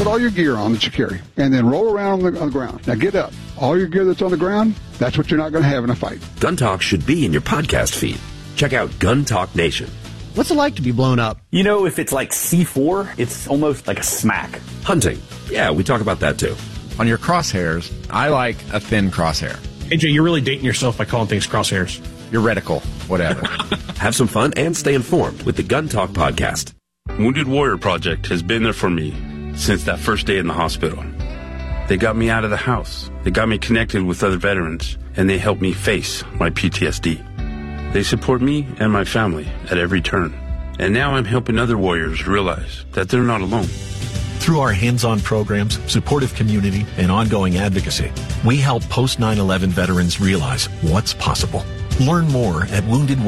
put all your gear on that you carry, and then roll around on the ground. Now get up. All your gear that's on the ground, that's what you're not going to have in a fight. Gun Talk should be in your podcast feed. Check out Gun Talk Nation. What's it like to be blown up? You know, if it's like C4, it's almost like a smack. Hunting. Yeah, we talk about that too. On your crosshairs, I like a thin crosshair. AJ, you're really dating yourself by calling things crosshairs. Your reticle, whatever. Have some fun and stay informed with the Gun Talk podcast. Wounded Warrior Project has been there for me since that first day in the hospital. They got me out of the house. They got me connected with other veterans, and they helped me face my PTSD. They support me and my family at every turn. And now I'm helping other warriors realize that they're not alone. Through our hands-on programs, supportive community, and ongoing advocacy, we help post-9/11 veterans realize what's possible. Learn more at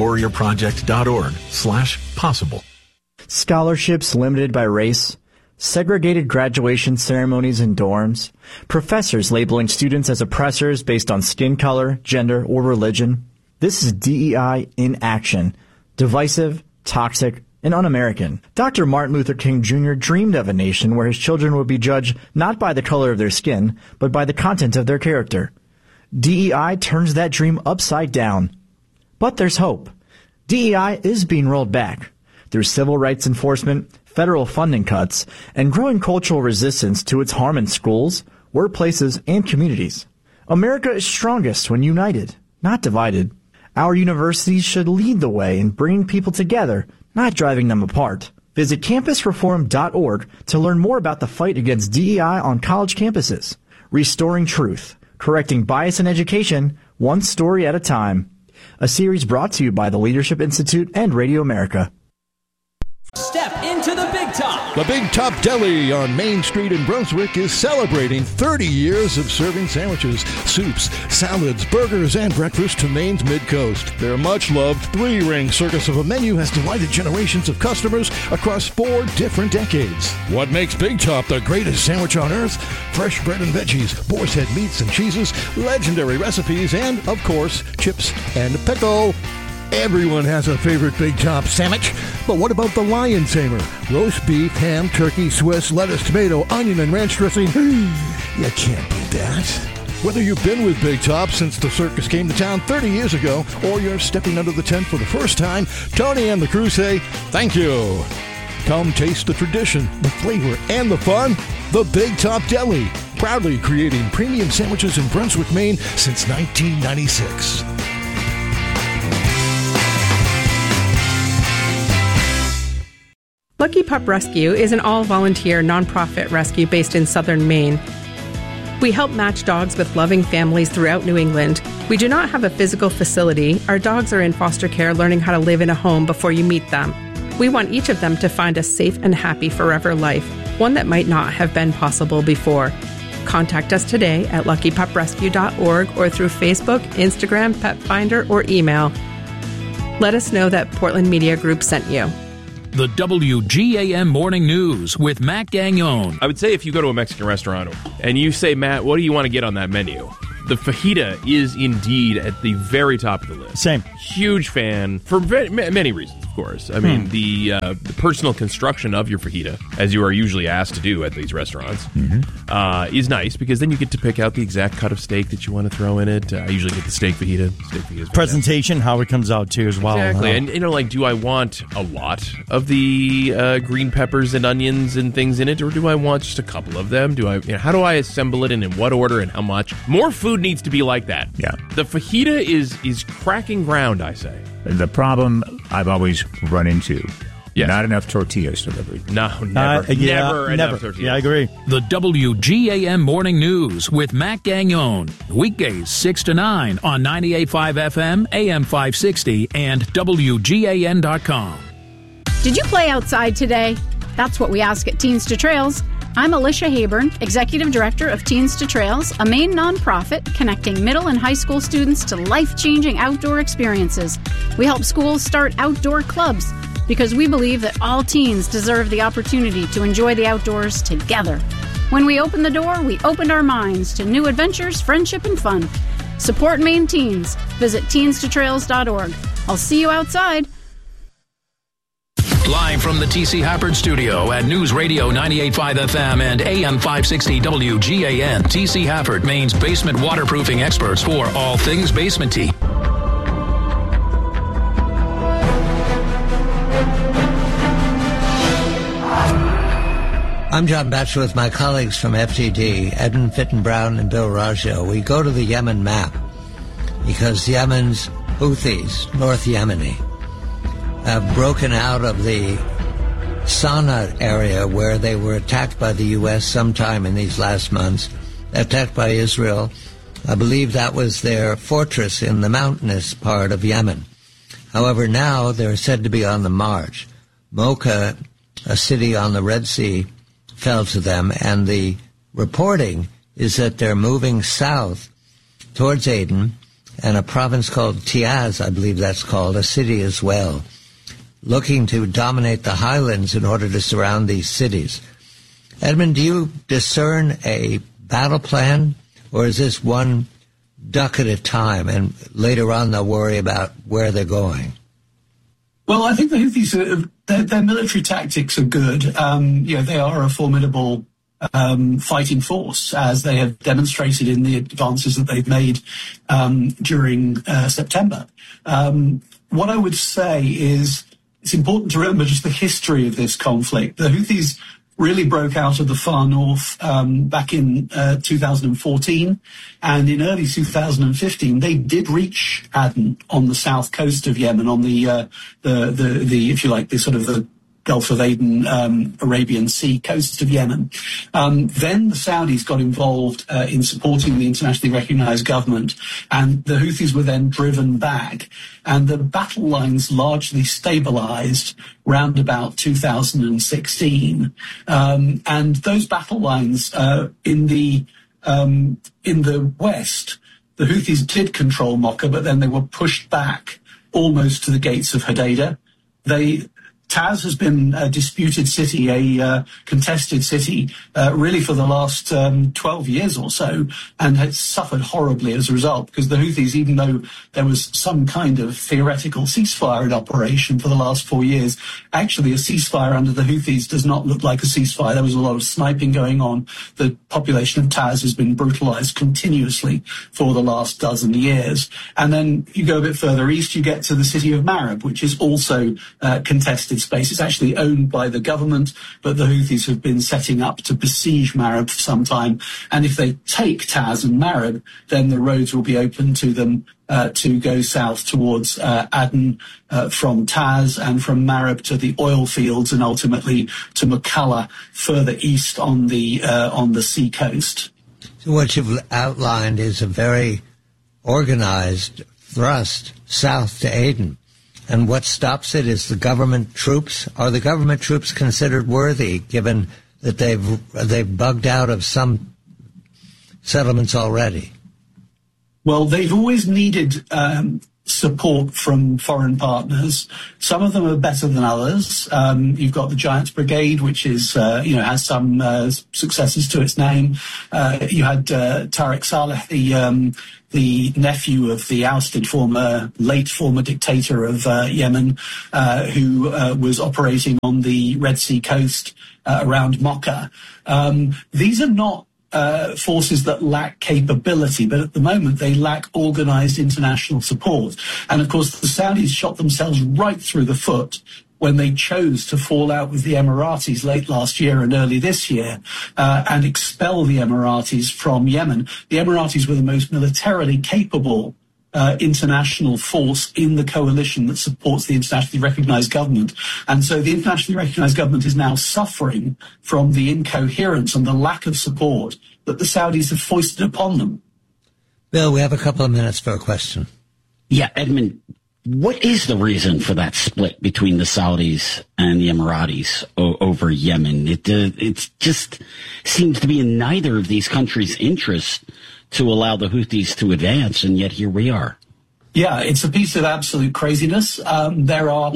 woundedwarriorproject.org/possible. Scholarships limited by race, segregated graduation ceremonies in dorms, professors labeling students as oppressors based on skin color, gender, or religion. This is DEI in action. Divisive, toxic, and un-American. Dr. Martin Luther King Jr. dreamed of a nation where his children would be judged not by the color of their skin, but by the content of their character. DEI turns that dream upside down. But there's hope. DEI is being rolled back. Through civil rights enforcement, federal funding cuts, and growing cultural resistance to its harm in schools, workplaces, and communities. America is strongest when united, not divided. Our universities should lead the way in bringing people together, not driving them apart. Visit campusreform.org to learn more about the fight against DEI on college campuses. Restoring truth, correcting bias in education, one story at a time. A series brought to you by the Leadership Institute and Radio America. Step into the Big Top. The Big Top Deli on Main Street in Brunswick is celebrating 30 years of serving sandwiches, soups, salads, burgers, and breakfast to Maine's Mid-Coast. Their much-loved three-ring circus of a menu has delighted generations of customers across 4 different decades. What makes Big Top the greatest sandwich on earth? Fresh bread and veggies, boar's head meats and cheeses, legendary recipes, and, of course, chips and pickle. Everyone has a favorite Big Top sandwich, but what about the Lion Tamer? Roast beef, ham, turkey, Swiss, lettuce, tomato, onion, and ranch dressing. You can't beat that. Whether you've been with Big Top since the circus came to town 30 years ago, or you're stepping under the tent for the first time, Tony and the crew say, thank you. Come taste the tradition, the flavor, and the fun. The Big Top Deli, proudly creating premium sandwiches in Brunswick, Maine since 1996. Lucky Pup Rescue is an all-volunteer nonprofit rescue based in southern Maine. We help match dogs with loving families throughout New England. We do not have a physical facility. Our dogs are in foster care learning how to live in a home before you meet them. We want each of them to find a safe and happy forever life, one that might not have been possible before. Contact us today at luckypuprescue.org or through Facebook, Instagram, Pet Finder, or email. Let us know that Portland Media Group sent you. The WGAM Morning News with Matt Gagnon. I would say if you go to a Mexican restaurant and you say, Matt, what do you want to get on that menu? The fajita is indeed at the very top of the list. Same. Huge fan for many reasons, of course. I mean, the personal construction of your fajita, as you are usually asked to do at these restaurants, is nice because then you get to pick out the exact cut of steak that you want to throw in it. I usually get the steak fajita. Presentation, how it comes out too as well. Exactly. And, do I want a lot of the green peppers and onions and things in it, or do I want just a couple of them? How do I assemble it and in what order and how much? More food needs to be like that. Yeah. The fajita is cracking ground, I say. The problem I've always run into, not enough tortillas delivered. No, never. Never enough tortillas. Yeah, I agree. The WGAM Morning News with Matt Gagnon. Weekdays 6 to 9 on 98.5 FM, AM 560, and WGAN.com. Did you play outside today? That's what we ask at Teens to Trails. I'm Alicia Hayburn, Executive Director of Teens to Trails, a Maine nonprofit connecting middle and high school students to life-changing outdoor experiences. We help schools start outdoor clubs because we believe that all teens deserve the opportunity to enjoy the outdoors together. When we opened the door, we opened our minds to new adventures, friendship, and fun. Support Maine teens. Visit teenstotrails.org. I'll see you outside. Live from the T.C. Hafford Studio at News Radio 98.5 FM and AM 560 WGAN. T.C. Hafford, Maine's basement waterproofing experts for all things basement-y. I'm John Batchelor with my colleagues from FTD, Edmund Fitton-Brown and Bill Raggio. We go to the Yemen map because Yemen's Houthis, North Yemeni, have broken out of the Sana'a area where they were attacked by the U.S. sometime in these last months, attacked by Israel. I believe that was their fortress in the mountainous part of Yemen. However, now they're said to be on the march. Mocha, a city on the Red Sea, fell to them, and the reporting is that they're moving south towards Aden and a province called Tiaz, I believe that's called, a city as well, looking to dominate the highlands in order to surround these cities. Edmund, do you discern a battle plan, or is this one duck at a time, and later on they'll worry about where they're going? Well, I think the Houthis, their military tactics are good. They are a formidable fighting force, as they have demonstrated in the advances that they've made during September. What I would say is it's important to remember just the history of this conflict. The Houthis really broke out of the far north back in 2014, and in early 2015 they did reach Aden on the south coast of Yemen, on the if you like, the sort of the Gulf of Aden, Arabian Sea coast of Yemen. Then the Saudis got involved in supporting the internationally recognized government, and the Houthis were then driven back, and the battle lines largely stabilized round about 2016. And those battle lines in the west, the Houthis did control Mocha, but then they were pushed back almost to the gates of Hodeidah. Taz has been a disputed city, a contested city, really for the last 12 years or so, and has suffered horribly as a result, because the Houthis, even though there was some kind of theoretical ceasefire in operation for the last 4 years, actually a ceasefire under the Houthis does not look like a ceasefire. There was a lot of sniping going on. The population of Taz has been brutalized continuously for the last dozen years. And then you go a bit further east, you get to the city of Marib, which is also contested space. It's actually owned by the government, but the Houthis have been setting up to besiege Marib for some time. And if they take Taz and Marib, then the roads will be open to them to go south towards Aden from Taz, and from Marib to the oil fields, and ultimately to Mukalla further east on the sea coast. So what you've outlined is a very organized thrust south to Aden. And what stops it is the government troops. Are the government troops considered worthy, given that they've bugged out of some settlements already? Well, they've always needed support from foreign partners. Some of them are better than others. You've got the Giants Brigade, which is has some successes to its name. You had Tariq Saleh, the nephew of the ousted late former dictator of Yemen, who was operating on the Red Sea coast around Mocha. These are not forces that lack capability, but at the moment they lack organized international support. And of course, the Saudis shot themselves right through the foot when they chose to fall out with the Emiratis late last year and early this year and expel the Emiratis from Yemen. The Emiratis were the most militarily capable international force in the coalition that supports the internationally recognized government. And so the internationally recognized government is now suffering from the incoherence and the lack of support that the Saudis have foisted upon them. Bill, we have a couple of minutes for a question. Yeah, Edmund, what is the reason for that split between the Saudis and the Emiratis over Yemen? It just seems to be in neither of these countries' interest to allow the Houthis to advance, and yet here we are. Yeah, it's a piece of absolute craziness. There are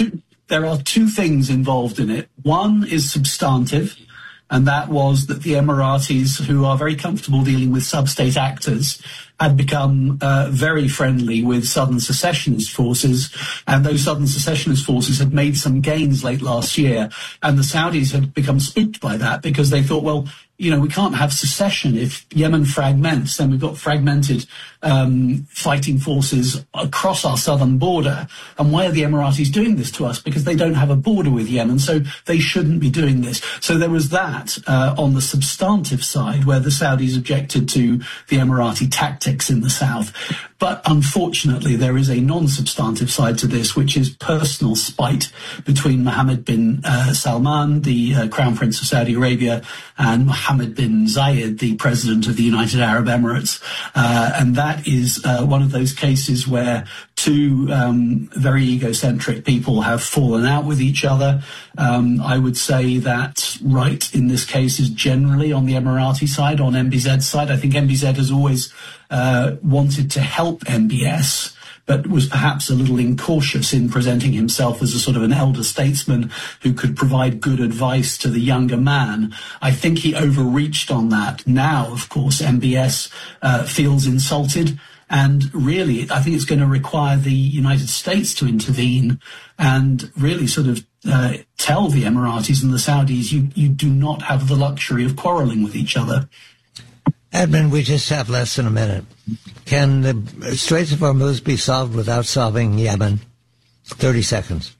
two things involved in it. One is substantive, and that was that the Emiratis, who are very comfortable dealing with sub-state actors, had become very friendly with southern secessionist forces, and those southern secessionist forces had made some gains late last year, and the Saudis had become spooked by that because they thought, well, you know, we can't have secession. If Yemen fragments, then we've got fragmented fighting forces across our southern border. And why are the Emiratis doing this to us? Because they don't have a border with Yemen, so they shouldn't be doing this. So there was that on the substantive side, where the Saudis objected to the Emirati tactics in the south. But unfortunately, there is a non-substantive side to this, which is personal spite between Mohammed bin Salman, the Crown Prince of Saudi Arabia, and Mohammed bin Zayed, the President of the United Arab Emirates. And that is one of those cases where two very egocentric people have fallen out with each other. I would say that right in this case is generally on the Emirati side, on MBZ's side. I think MBZ has always wanted to help MBS, but was perhaps a little incautious in presenting himself as a sort of an elder statesman who could provide good advice to the younger man. I think he overreached on that. Now, of course, MBS feels insulted. And really, I think it's going to require the United States to intervene and really sort of tell the Emiratis and the Saudis, you do not have the luxury of quarreling with each other. Edmund, we just have less than a minute. Can the Straits of Hormuz be solved without solving Yemen? 30 seconds.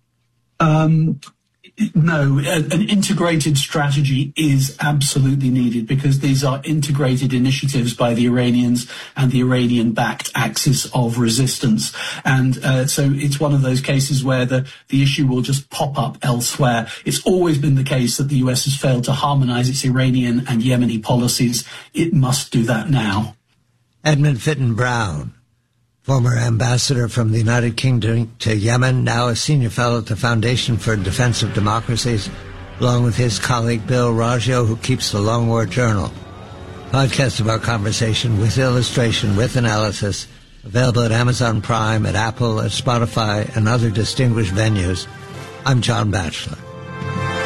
No, an integrated strategy is absolutely needed because these are integrated initiatives by the Iranians and the Iranian-backed axis of resistance. And so it's one of those cases where the issue will just pop up elsewhere. It's always been the case that the US has failed to harmonize its Iranian and Yemeni policies. It must do that now. Edmund Fitton Brown, former ambassador from the United Kingdom to Yemen, now a senior fellow at the Foundation for Defense of Democracies, along with his colleague Bill Raggio, who keeps the Long War Journal. Podcast of our conversation with illustration, with analysis, available at Amazon Prime, at Apple, at Spotify, and other distinguished venues. I'm John Batchelor.